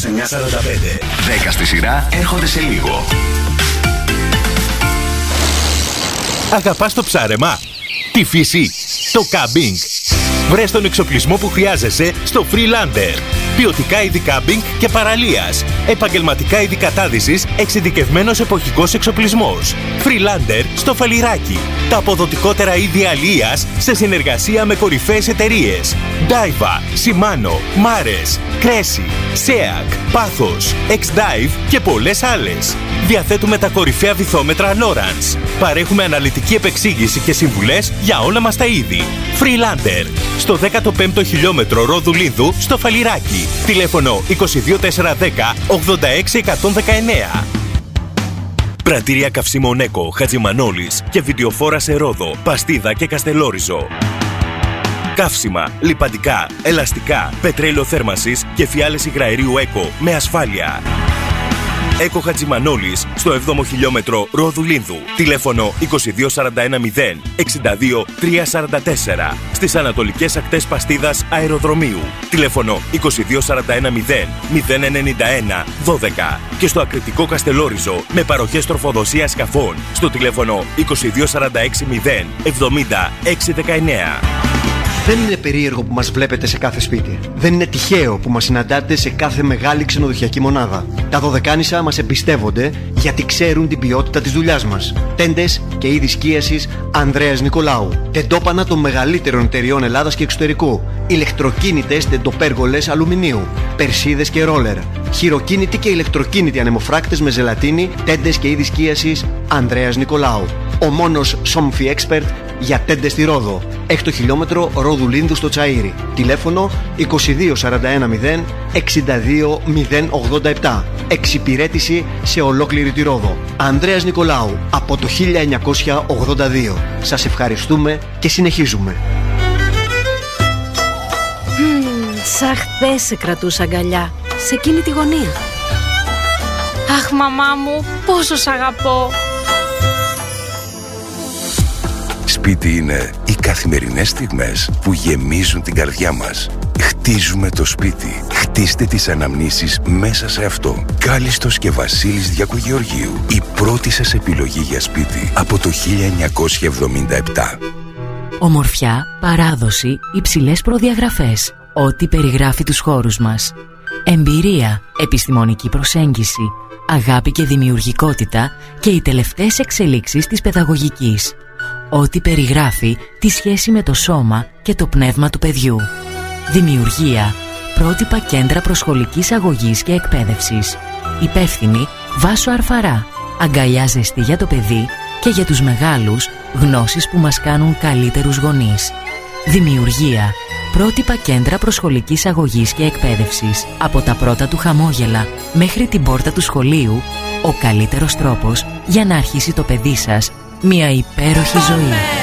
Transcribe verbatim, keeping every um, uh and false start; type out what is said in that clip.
εννιά σαράντα πέντε. δέκα στη σειρά έρχονται σε λίγο. Αγαπάς το ψάρεμα, τη φύση, το κάμπινγκ? Βρες τον εξοπλισμό που χρειάζεσαι στο Freelander. Ποιοτικά είδη κάμπινγκ και παραλίας. Επαγγελματικά είδη κατάδυσης, εξειδικευμένος εποχικός εξοπλισμός. Freelander στο Φαλιράκι. Τα αποδοτικότερα είδη αλίας σε συνεργασία με κορυφαίες εταιρείες. Daiwa, Shimano, Mares, Cressy, Seac, Pathos, X-Dive και πολλές άλλες. Διαθέτουμε τα κορυφαία βυθόμετρα Lowrance. Παρέχουμε αναλυτική επεξήγηση και συμβουλές για όλα μας τα είδη. Freelander, στο δέκατο πέμπτο χιλιόμετρο Ρόδου Λίνδου στο Φαλιράκι. Τηλέφωνο είκοσι δύο τετρακόσια δέκα ογδόντα έξι εκατόν δεκαεννέα. Πρατήρια καυσίμων Έκο, Χατζημανόλης και βιντεοφόρα σε Ρόδο, Παστίδα και Καστελόριζο. Καύσιμα, λιπαντικά, ελαστικά, πετρέλαιο θέρμανσης και φιάλες υγραερίου Έκο με ασφάλεια. Έκο Χατζημανόλης στο έβδομο χιλιόμετρο Ρόδου Λίνδου. Τηλέφωνο είκοσι δύο σαράντα ένα μηδέν εξήντα δύο τριακόσια σαράντα τέσσερα. Στις ανατολικές ακτές Παστίδας Αεροδρομίου. Τηλέφωνο είκοσι δύο σαράντα ένα μηδέν μηδέν ενενήντα ένα δώδεκα. Και στο Ακριτικό Καστελόριζο με παροχές τροφοδοσίας σκαφών στο τηλέφωνο είκοσι δύο σαράντα έξι μηδέν εβδομήντα έξι δεκαεννέα. Δεν είναι περίεργο που μας βλέπετε σε κάθε σπίτι. Δεν είναι τυχαίο που μας συναντάτε σε κάθε μεγάλη ξενοδοχειακή μονάδα. Τα Δωδεκάνησα μας εμπιστεύονται γιατί ξέρουν την ποιότητα της δουλειάς μας. Τέντες και είδη σκίασης Ανδρέας Νικολάου. Τεντόπανα των μεγαλύτερων εταιριών Ελλάδας και εξωτερικού. Ηλεκτροκίνητες τεντοπέργολες αλουμινίου. Περσίδες και ρόλερ. Χειροκίνητοι και ηλεκτροκίνητοι ανεμοφράκτες με ζελατίνη. Τέντες και είδη σκίασης Ανδρέας Νικολάου. Ο μόνος Somfy Expert για τέντες στη Ρόδο. Έκτο χιλιόμετρο Ρόδου Λίνδου στο Τσαΐρι. Τηλέφωνο είκοσι δύο σαράντα ένα μηδέν εξήντα δύο μηδέν ογδόντα επτά. Εξυπηρέτηση σε ολόκληρη τη Ρόδο. Ανδρέας Νικολάου από το χίλια εννιακόσια ογδόντα δύο. Σας ευχαριστούμε και συνεχίζουμε. Mm, σαν χθες σε κρατούσα αγκαλιά, σε εκείνη τη γωνία. Αχ, μαμά μου, πόσο σ' αγαπώ. Σπίτι είναι οι καθημερινές στιγμές που γεμίζουν την καρδιά μας. Χτίζουμε το σπίτι. Χτίστε τις αναμνήσεις μέσα σε αυτό. Κάλιστος και Βασίλης Διακογεωργίου. Η πρώτη σας επιλογή για σπίτι από το χίλια εννιακόσια εβδομήντα επτά. Ομορφιά, παράδοση, υψηλές προδιαγραφές. Ό,τι περιγράφει τους χώρους μας. Εμπειρία, επιστημονική προσέγγιση, αγάπη και δημιουργικότητα και οι τελευταίες εξελίξεις της παιδαγωγικής. Ό,τι περιγράφει τη σχέση με το σώμα και το πνεύμα του παιδιού. Δημιουργία, πρότυπα κέντρα προσχολικής αγωγής και εκπαίδευσης. Υπεύθυνη Βάσο Αρφαρά. Αγκαλιά ζεστή για το παιδί και για τους μεγάλους, γνώσεις που μας κάνουν καλύτερους γονείς. Δημιουργία, πρότυπα κέντρα προσχολικής αγωγής και εκπαίδευσης. Από τα πρώτα του χαμόγελα μέχρι την πόρτα του σχολείου, ο καλύτερος τρόπος για να αρχίσει το παιδί σας μια υπέροχη ζωή.